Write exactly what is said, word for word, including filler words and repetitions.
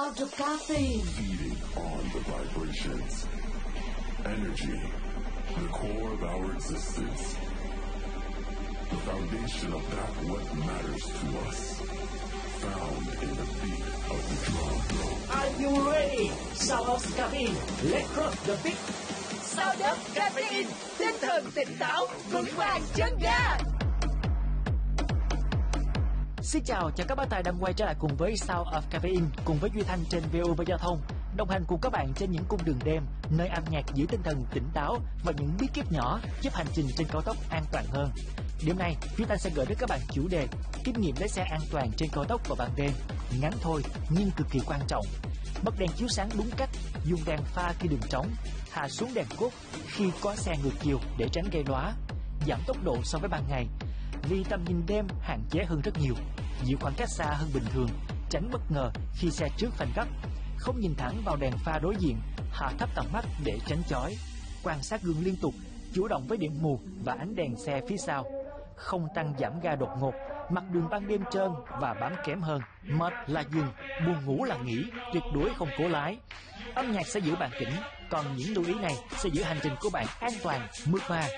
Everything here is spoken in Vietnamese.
amount of caffeine. Feeding on the vibrations. Energy, the core of our existence. The foundation of that what matters to us. Found in the beat of the drum. Are you ready? Sound of caffeine. Let's cross the beat. Sound of caffeine. Tinh thần tỉnh táo, vững vàng chân ga. Xin chào, chào các bác tài đang quay trở lại cùng với Sound of Caffeine cùng với Duy Thanh trên vê o vê Giao thông, đồng hành cùng các bạn trên những cung đường đêm, nơi âm nhạc giữ tinh thần tỉnh táo và những bí kíp nhỏ giúp hành trình trên cao tốc an toàn hơn. Đêm nay, Duy Thanh sẽ gửi đến các bạn chủ đề kinh nghiệm lái xe an toàn trên cao tốc vào ban đêm, ngắn thôi nhưng cực kỳ quan trọng. Bật đèn chiếu sáng đúng cách, dùng đèn pha khi đường trống, hạ xuống đèn cốt khi có xe ngược chiều để tránh gây lóa, giảm tốc độ so với ban ngày. Vì tầm nhìn đêm hạn chế hơn rất nhiều, giữ khoảng cách xa hơn bình thường, tránh bất ngờ khi xe trước phanh gấp, không nhìn thẳng vào đèn pha đối diện, hạ thấp tầm mắt để tránh chói, quan sát gương liên tục, chủ động với điểm mù và ánh đèn xe phía sau, không tăng giảm ga đột ngột, mặt đường ban đêm trơn và bám kém hơn, mệt là dừng, buồn ngủ là nghỉ, tuyệt đối không cố lái. Âm nhạc sẽ giữ bạn tỉnh, còn những lưu ý này sẽ giữ hành trình của bạn an toàn, mượt mà